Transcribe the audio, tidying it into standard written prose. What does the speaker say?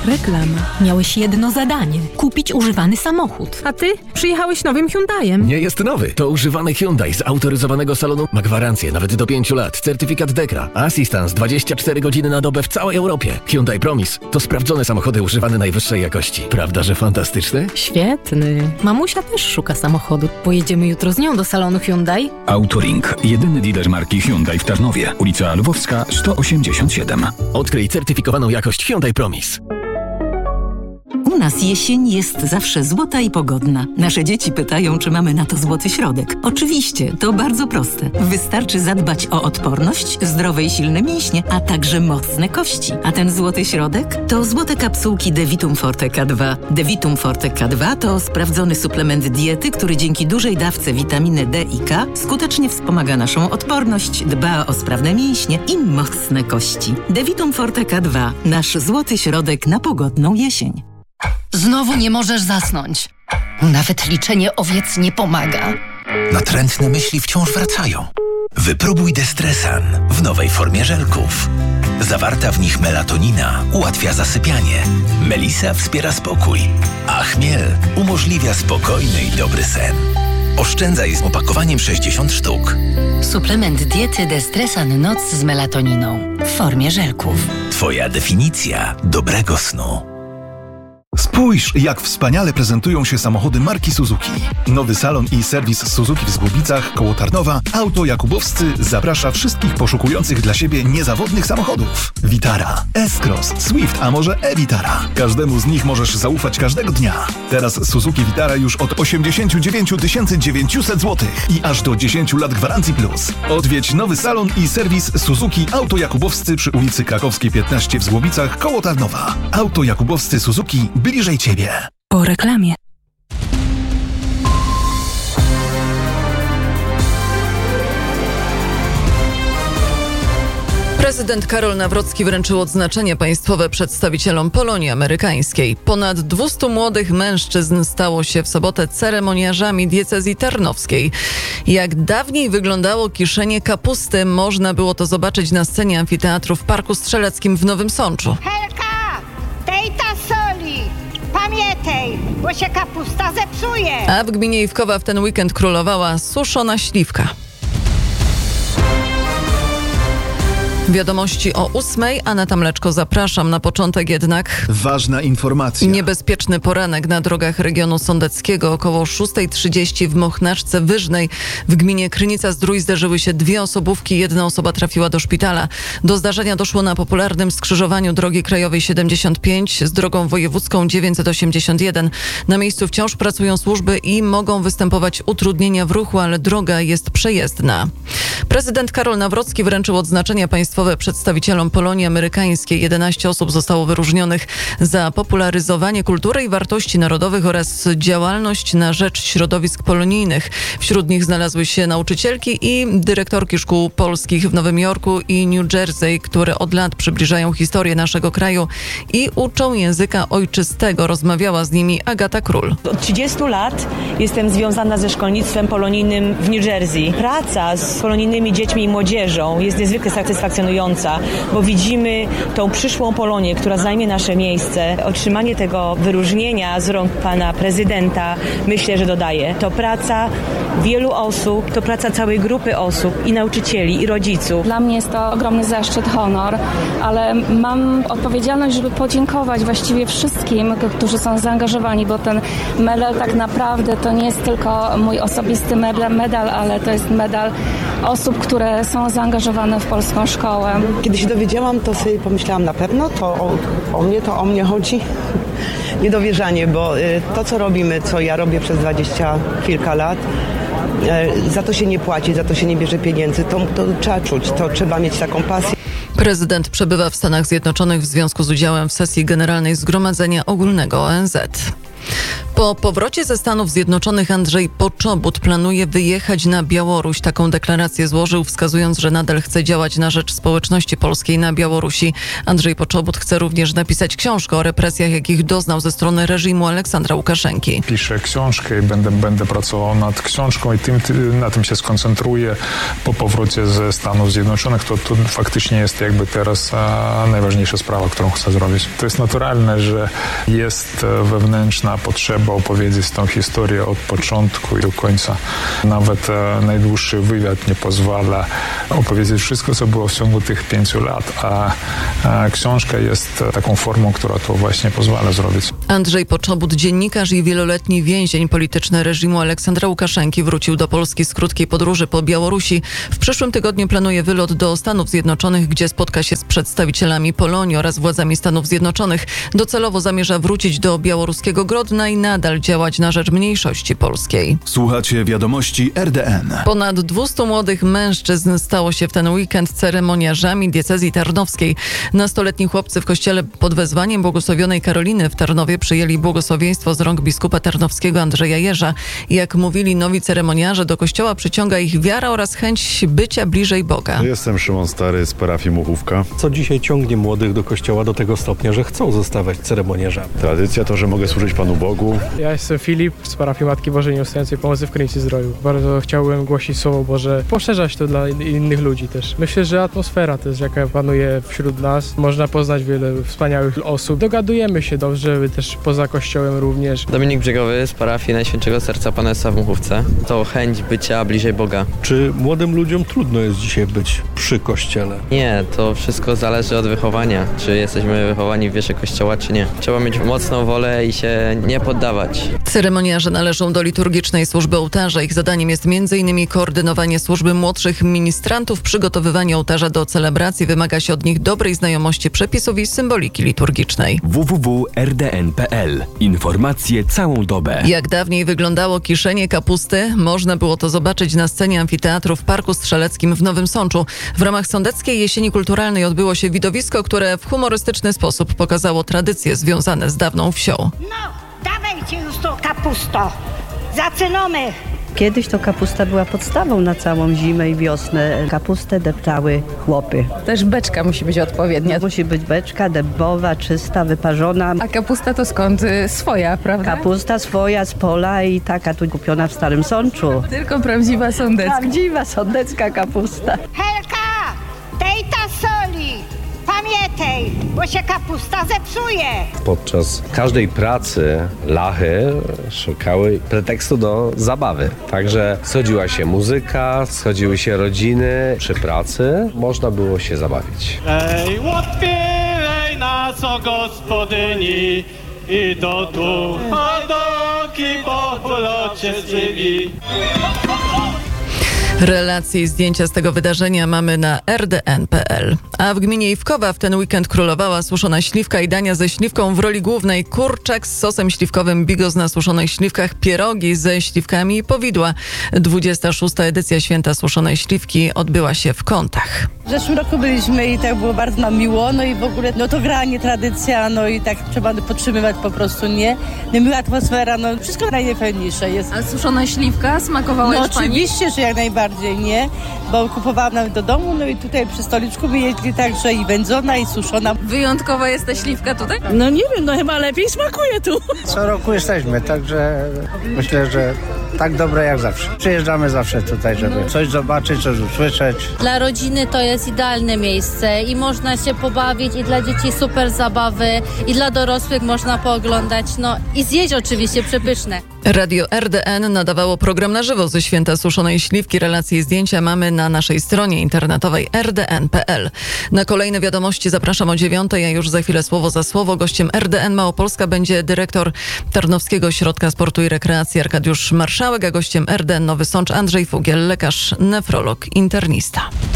Reklama. Miałeś jedno zadanie. Kupić używany samochód. A ty przyjechałeś nowym Hyundaiem. Nie jest nowy. To używany Hyundai z autoryzowanego salonu. Ma gwarancję nawet do 5 lat. Certyfikat Dekra. Asystans 24 godziny na dobę w całej Europie. Hyundai Promise to sprawdzone samochody używane najwyższej jakości. Prawda, że fantastyczne? Świetny. Mamusia też szuka samochodu. Pojedziemy jutro z nią do salonu Hyundai? Autoring. Jedyny dealer marki Hyundai w Tarnowie. Ulica Lwowska 187. Odkryj certyfikowaną jakość Hyundai Promise. U nas jesień jest zawsze złota i pogodna. Nasze dzieci pytają, czy mamy na to złoty środek. Oczywiście, to bardzo proste. Wystarczy zadbać o odporność, zdrowe i silne mięśnie, a także mocne kości. A ten złoty środek? To złote kapsułki Devitum Forte K2. Devitum Forte K2 to sprawdzony suplement diety, który dzięki dużej dawce witaminy D i K skutecznie wspomaga naszą odporność, dba o sprawne mięśnie i mocne kości. Devitum Forte K2. Nasz złoty środek na pogodną jesień. Znowu nie możesz zasnąć. Nawet liczenie owiec nie pomaga. Natrętne myśli wciąż wracają. Wypróbuj Destresan w nowej formie żelków. Zawarta w nich melatonina ułatwia zasypianie. Melisa wspiera spokój, a chmiel umożliwia spokojny i dobry sen. Oszczędzaj z opakowaniem 60 sztuk. Suplement diety Destresan Noc z melatoniną w formie żelków. Twoja definicja dobrego snu. Spójrz, jak wspaniale prezentują się samochody marki Suzuki. Nowy salon i serwis Suzuki w Zgłubicach koło Tarnowa Auto Jakubowscy zaprasza wszystkich poszukujących dla siebie niezawodnych samochodów. Vitara, S-Cross, Swift, a może e-Vitara. Każdemu z nich możesz zaufać każdego dnia. Teraz Suzuki Vitara już od 89 900 zł i aż do 10 lat gwarancji plus. Odwiedź nowy salon i serwis Suzuki Auto Jakubowscy przy ulicy Krakowskiej 15 w Zgłobicach koło Tarnowa. Auto Jakubowscy Suzuki bliżej Ciebie. Po reklamie. Prezydent Karol Nawrocki wręczył odznaczenie państwowe przedstawicielom Polonii amerykańskiej. Ponad 200 młodych mężczyzn stało się w sobotę ceremoniarzami diecezji tarnowskiej. Jak dawniej wyglądało kiszenie kapusty, można było to zobaczyć na scenie amfiteatru w Parku Strzeleckim w Nowym Sączu. Helka, dej ta soli! Pamiętaj, bo się kapusta zepsuje! A w gminie Iwkowa w ten weekend królowała suszona śliwka. Wiadomości o 8:00. Aneta Mleczko, zapraszam. Na początek jednak ważna informacja. Niebezpieczny poranek na drogach regionu sądeckiego. Około 6:30 w Mochnaczce Wyżnej w gminie Krynica-Zdrój zdarzyły się 2 osobówki. Jedna osoba trafiła do szpitala. Do zdarzenia doszło na popularnym skrzyżowaniu drogi krajowej 75 z drogą wojewódzką 981. Na miejscu wciąż pracują służby i mogą występować utrudnienia w ruchu, ale droga jest przejezdna. Prezydent Karol Nawrocki wręczył odznaczenia państwowe przedstawicielom Polonii amerykańskiej. 11 osób zostało wyróżnionych za popularyzowanie kultury i wartości narodowych oraz działalność na rzecz środowisk polonijnych. Wśród nich znalazły się nauczycielki i dyrektorki szkół polskich w Nowym Jorku i New Jersey, które od lat przybliżają historię naszego kraju i uczą języka ojczystego. Rozmawiała z nimi Agata Król. Od 30 lat jestem związana ze szkolnictwem polonijnym w New Jersey. Praca z polonijnymi dziećmi i młodzieżą jest niezwykle satysfakcjonująca, bo widzimy tą przyszłą Polonię, która zajmie nasze miejsce. Otrzymanie tego wyróżnienia z rąk pana prezydenta myślę, że dodaje. To praca wielu osób, to praca całej grupy osób i nauczycieli, i rodziców. Dla mnie jest to ogromny zaszczyt, honor, ale mam odpowiedzialność, żeby podziękować właściwie wszystkim, którzy są zaangażowani, bo ten medal tak naprawdę to nie jest tylko mój osobisty medal, ale to jest medal osób, które są zaangażowane w polską szkołę. Kiedy się dowiedziałam, to sobie pomyślałam, na pewno to o mnie chodzi. Niedowierzanie, bo to, co robimy, co ja robię przez 20 kilka lat, za to się nie płaci, za to się nie bierze pieniędzy. To trzeba czuć, to trzeba mieć taką pasję. Prezydent przebywa w Stanach Zjednoczonych w związku z udziałem w sesji Generalnej Zgromadzenia Ogólnego ONZ. Po powrocie ze Stanów Zjednoczonych Andrzej Poczobut planuje wyjechać na Białoruś. Taką deklarację złożył, wskazując, że nadal chce działać na rzecz społeczności polskiej na Białorusi. Andrzej Poczobut chce również napisać książkę o represjach, jakich doznał ze strony reżimu Aleksandra Łukaszenki. Piszę książkę i będę pracował nad książką i na tym się skoncentruję po powrocie ze Stanów Zjednoczonych. To faktycznie jest jakby teraz najważniejsza sprawa, którą chcę zrobić. To jest naturalne, że jest wewnętrzna potrzeba opowiedzieć tą historię od początku i do końca. Nawet najdłuższy wywiad nie pozwala opowiedzieć wszystko, co było w ciągu tych 5 lat, a książka jest taką formą, która to właśnie pozwala zrobić. Andrzej Poczobut, dziennikarz i wieloletni więzień polityczny reżimu Aleksandra Łukaszenki, wrócił do Polski z krótkiej podróży po Białorusi. W przyszłym tygodniu planuje wylot do Stanów Zjednoczonych, gdzie spotka się z przedstawicielami Polonii oraz władzami Stanów Zjednoczonych. Docelowo zamierza wrócić do białoruskiego Grodna i nadal działać na rzecz mniejszości polskiej. Słuchacie wiadomości RDN. Ponad 200 młodych mężczyzn stało się w ten weekend ceremoniarzami diecezji tarnowskiej. Nastoletni chłopcy w kościele pod wezwaniem błogosławionej Karoliny w Tarnowie przyjęli błogosławieństwo z rąk biskupa tarnowskiego Andrzeja Jerza. Jak mówili nowi ceremoniarze, do kościoła przyciąga ich wiara oraz chęć bycia bliżej Boga. Jestem Szymon Stary z parafii Muchówka. Co dzisiaj ciągnie młodych do kościoła do tego stopnia, że chcą zostawać ceremoniarzami? Tradycja to, że mogę służyć Panu Bogu. Ja jestem Filip z parafii Matki Bożej Nieustającej Pomocy w Krynicy Zdroju. Bardzo chciałbym głosić Słowo Boże, poszerzać to dla innych ludzi też. Myślę, że atmosfera też, jaka panuje wśród nas. Można poznać wiele wspaniałych osób. Dogadujemy się dobrze, też poza kościołem również. Dominik Brzegowy z parafii Najświętszego Serca Panessa w Muchówce. To chęć bycia bliżej Boga. Czy młodym ludziom trudno jest dzisiaj być przy kościele? Nie, to wszystko zależy od wychowania. Czy jesteśmy wychowani w wierze kościoła, czy nie. Trzeba mieć mocną wolę i się nie poddawać. Ceremoniarze należą do liturgicznej służby ołtarza. Ich zadaniem jest m.in. koordynowanie służby młodszych ministrantów. Przygotowywanie ołtarza do celebracji wymaga się od nich dobrej znajomości przepisów i symboliki liturgicznej. www.rdn.pl. Informacje całą dobę. Jak dawniej wyglądało kiszenie kapusty, można było to zobaczyć na scenie amfiteatru w Parku Strzeleckim w Nowym Sączu. W ramach Sądeckiej Jesieni Kulturalnej odbyło się widowisko, które w humorystyczny sposób pokazało tradycje związane z dawną wsią. No, dawajcie już to kapusto. Zaczynamy. Kiedyś to kapusta była podstawą na całą zimę i wiosnę. Kapustę deptały chłopy. Też beczka musi być odpowiednia. Musi być beczka dębowa, czysta, wyparzona. A kapusta to skąd? Swoja, prawda? Kapusta swoja z pola i taka tu kupiona w Starym Sączu. Tylko prawdziwa sądecka. Prawdziwa sądecka kapusta. Helka, dej ta soli. Pamiętaj, bo się kapusta zepsuje. Podczas każdej pracy lachy szukały pretekstu do zabawy. Także schodziła się muzyka, schodziły się rodziny. Przy pracy można było się zabawić. Ej, łopie, na co gospodyni i do tu, a doki po polocie zżywi. Relacje i zdjęcia z tego wydarzenia mamy na rdn.pl. A w gminie Iwkowa w ten weekend królowała suszona śliwka i dania ze śliwką w roli głównej. Kurczak z sosem śliwkowym, bigos na suszonych śliwkach, pierogi ze śliwkami i powidła. 26. edycja Święta Suszonej Śliwki odbyła się w Kątach. W zeszłym roku byliśmy i tak było bardzo nam miło, no i w ogóle to granie, tradycja, no i tak trzeba podtrzymywać po prostu, nie? No miła atmosfera, no wszystko najfajniejsze jest. A suszona śliwka smakowała już pani? Oczywiście, że jak najbardziej, nie? Bo kupowałam nawet do domu, no i tutaj przy stoliczku my jedli także i wędzona, i suszona. Wyjątkowa jest ta śliwka tutaj? No nie wiem, no chyba lepiej smakuje tu. Co roku jesteśmy, także myślę, że tak dobre jak zawsze. Przyjeżdżamy zawsze tutaj, żeby coś zobaczyć, coś usłyszeć. Dla rodziny to jest idealne miejsce i można się pobawić, i dla dzieci super zabawy, i dla dorosłych można pooglądać, no i zjeść oczywiście, przepyszne. Radio RDN nadawało program na żywo ze Święta Suszonej Śliwki. Relacje i zdjęcia mamy na naszej stronie internetowej rdn.pl. Na kolejne wiadomości zapraszam o 9:00, a już za chwilę słowo za słowo. Gościem RDN Małopolska będzie dyrektor Tarnowskiego Ośrodka Sportu i Rekreacji Arkadiusz Marszałek, a gościem RDN Nowy Sącz Andrzej Fugiel, lekarz, nefrolog, internista.